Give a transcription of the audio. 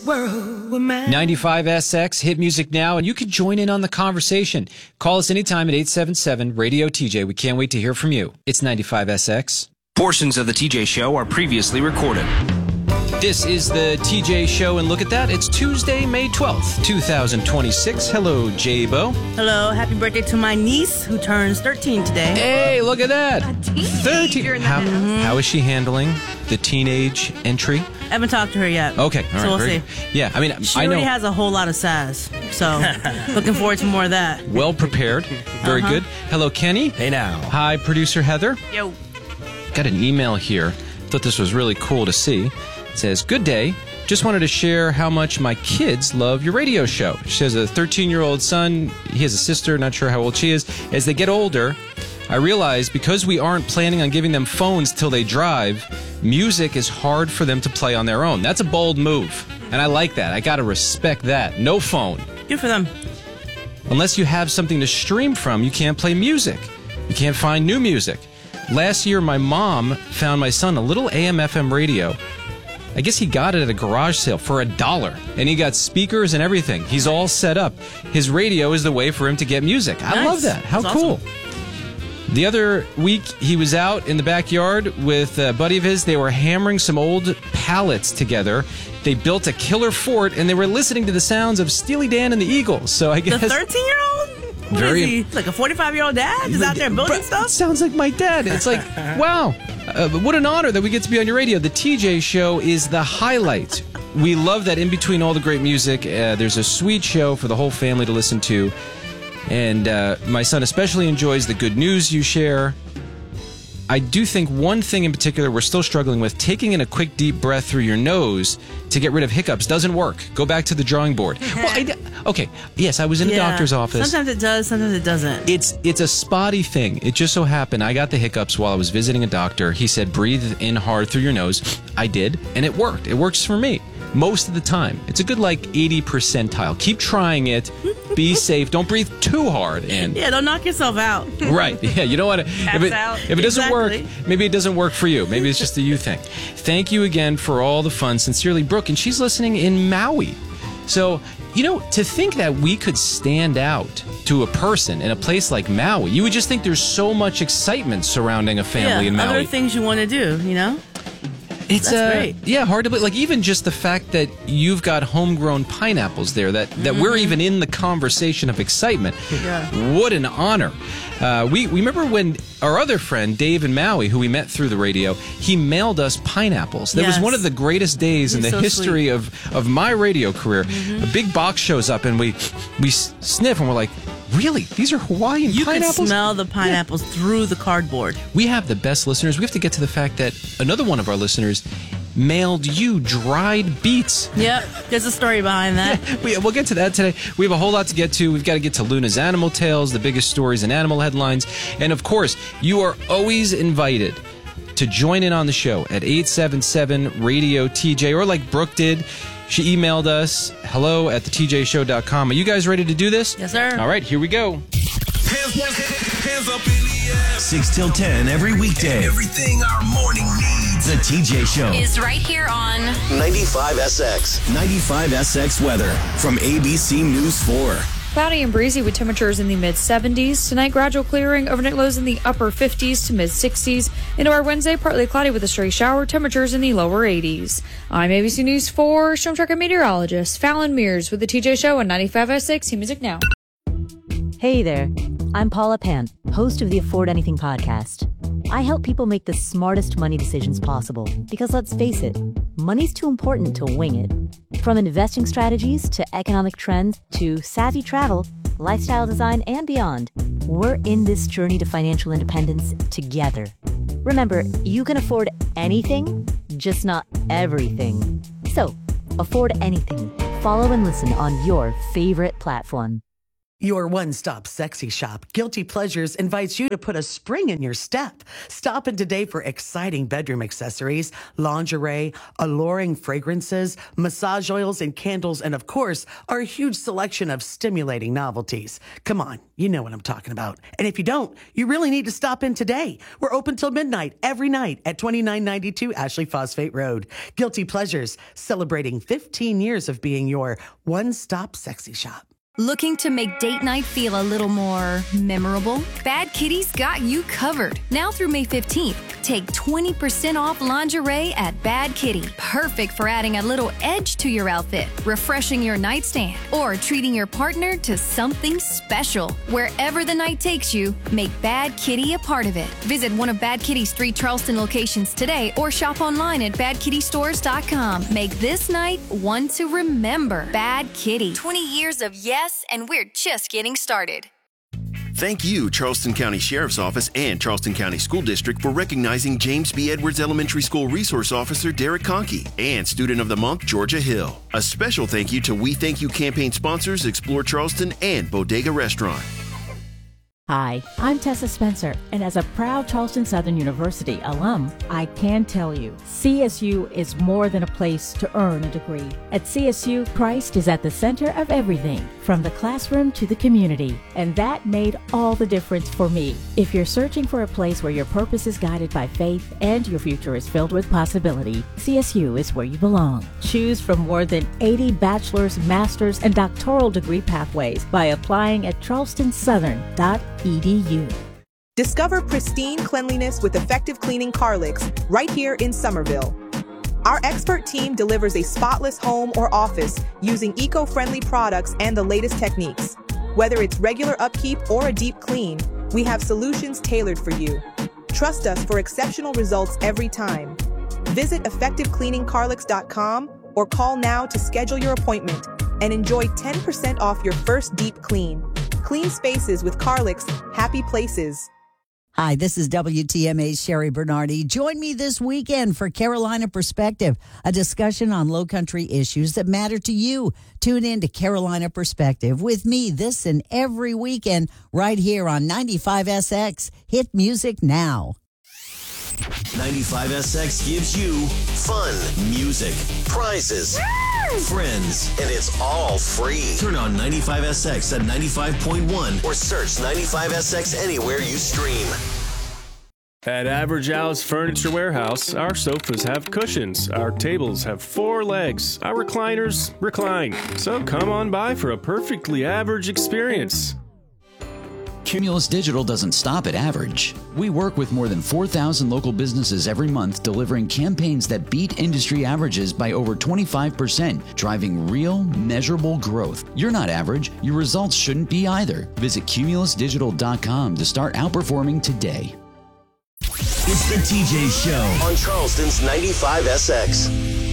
world with man. 95SX, hit music now, and you can join in on the conversation. Call us anytime at 877-RADIO-TJ. We can't wait to hear from you. It's 95SX. Portions of the TJ Show are previously recorded. This is the TJ Show, and look at that. It's Tuesday, May 12th, 2026. Hello, J-Bo. Hello, happy birthday to my niece who turns 13 today. Hey, look at that. 13. How is she handling the teenage entry? I haven't talked to her yet. Okay, all right. So we'll very see. good. Yeah, I mean, She I know. already has a whole lot of sass, so looking forward to more of that. Well prepared. Very good. Hello, Kenny. Hey now. Hi, producer Heather. Yo. Got an email here. Thought this was really cool to see. It says, "Good day. Just wanted to share how much my kids love your radio show." She has a 13-year-old son. He has a sister, not sure how old she is. As they get older, I realize because we aren't planning on giving them phones till they drive, music is hard for them to play on their own. That's a bold move, and I like that. I got to respect that. No phone. Good for them. Unless you have something to stream from, you can't play music. You can't find new music. Last year, my mom found my son a little AM/FM radio. I guess he got it at a garage sale for $1, and he got speakers and everything. He's all set up. His radio is the way for him to get music. I Nice. love that. How That's cool. awesome. The other week, he was out in the backyard with a buddy of his. They were hammering some old pallets together. They built a killer fort, and they were listening to the sounds of Steely Dan and the Eagles. So I The guess 13-year-old? What Very- is he? Like a 45-year-old dad? Just out there building But stuff? sounds like my dad. It's like, wow, what an honor that we get to be on your radio. The TJ Show is the highlight. We love that in between all the great music, there's a sweet show for the whole family to listen to. And my son especially enjoys the good news you share. I do think one thing in particular we're still struggling with, taking in a quick deep breath through your nose to get rid of hiccups doesn't work. Go back to the drawing board. Well, okay, yes, I was in a doctor's office. Sometimes it does, sometimes it doesn't. It's a spotty thing. It just so happened I got the hiccups while I was visiting a doctor. He said, breathe in hard through your nose. I did, and it worked. It works for me most of the time. It's a good, 80 percentile. Keep trying it. Be safe. Don't breathe too hard in. Yeah, don't knock yourself out. Right. Yeah, you don't want to. If it doesn't work, Exactly. maybe it doesn't work for you. Maybe it's just a you thing. Thank you again for all the fun. Sincerely, Brooke. And she's listening in Maui. So, to think that we could stand out to a person in a place like Maui, you would just think there's so much excitement surrounding a family in Maui. Other things you want to do, It's That's great. Yeah, hard to believe. Even just the fact that you've got homegrown pineapples there, that we're even in the conversation of excitement. Yeah. What an honor. We remember when our other friend, Dave in Maui, who we met through the radio, he mailed us pineapples. That was Yes. one of the greatest days in He's the so history of my radio career. A big box shows up and we sniff and we're like, really? These are Hawaiian You pineapples? can smell the pineapples through the cardboard. We have the best listeners. We have to get to the fact that another one of our listeners mailed you dried beets. Yep, there's a story behind that. We'll get to that today. We have a whole lot to get to. We've got to get to Luna's Animal Tales, the biggest stories in animal headlines. And of course, you are always invited to join in on the show at 877-RADIO-TJ, or like Brooke did. She emailed us, hello@thetjshow.com. Are you guys ready to do this? Yes, sir. All right, here we go. Hands up in the air. 6 till 10 every weekday. Everything our morning needs. The TJ Show. Is right here on 95SX. 95SX weather from ABC News 4. Cloudy and breezy with temperatures in the mid-70s. Tonight, gradual clearing. Overnight lows in the upper 50s to mid-60s. Into our Wednesday, partly cloudy with a stray shower. Temperatures in the lower 80s. I'm ABC News 4 Storm Tracker meteorologist Fallon Mears with the TJ Show on 95SX. Music now. Hey there, I'm Paula Pant, host of the Afford Anything podcast. I help people make the smartest money decisions possible because let's face it, money's too important to wing it. From investing strategies to economic trends to savvy travel, lifestyle design, and beyond, we're in this journey to financial independence together. Remember, you can afford anything, just not everything. So, afford anything. Follow and listen on your favorite platform. Your one-stop sexy shop, Guilty Pleasures, invites you to put a spring in your step. Stop in today for exciting bedroom accessories, lingerie, alluring fragrances, massage oils and candles, and of course, our huge selection of stimulating novelties. Come on, you know what I'm talking about. And if you don't, you really need to stop in today. We're open till midnight every night at 2992 Ashley Phosphate Road. Guilty Pleasures, celebrating 15 years of being your one-stop sexy shop. Looking to make date night feel a little more memorable? Bad Kitty's got you covered. Now through May 15th, take 20% off lingerie at Bad Kitty. Perfect for adding a little edge to your outfit, refreshing your nightstand, or treating your partner to something special. Wherever the night takes you, make Bad Kitty a part of it. Visit one of Bad Kitty's 3 Charleston locations today or shop online at badkittystores.com. Make this night one to remember. Bad Kitty. 20 years of yes, and we're just getting started. Thank you, Charleston County Sheriff's Office and Charleston County School District, for recognizing James B. Edwards Elementary School Resource Officer Derek Conkey and Student of the Month Georgia Hill. A special thank you to We Thank You campaign sponsors Explore Charleston and Bodega Restaurant. Hi, I'm Tessa Spencer, and as a proud Charleston Southern University alum, I can tell you, CSU is more than a place to earn a degree. At CSU, Christ is at the center of everything, from the classroom to the community, and that made all the difference for me. If you're searching for a place where your purpose is guided by faith and your future is filled with possibility, CSU is where you belong. Choose from more than 80 bachelor's, master's, and doctoral degree pathways by applying at charlestonsouthern.edu. Discover pristine cleanliness with effective cleaning Carlix right here in Somerville. Our expert team delivers a spotless home or office using eco-friendly products and the latest techniques. Whether it's regular upkeep or a deep clean, we have solutions tailored for you. Trust us for exceptional results every time. Visit effectivecleaningcarlix.com or call now to schedule your appointment and enjoy 10% off your first deep clean. Clean spaces with Carlix, happy places. Hi, this is WTMA's Sherry Bernardi. Join me this weekend for Carolina Perspective, a discussion on Lowcountry issues that matter to you. Tune in to Carolina Perspective with me this and every weekend right here on 95SX. Hit music now. 95SX gives you fun, music, prizes, friends, and it's all free. Turn on 95SX at 95.1 or search 95SX anywhere you stream. At Average Al's Furniture Warehouse, our sofas have cushions, our tables have 4 legs, our recliners recline. So come on by for a perfectly average experience. Cumulus Digital doesn't stop at average. We work with more than 4,000 local businesses every month, delivering campaigns that beat industry averages by over 25%, driving real, measurable growth. You're not average. Your results shouldn't be either. Visit cumulusdigital.com to start outperforming today. It's the TJ Show on Charleston's 95SX.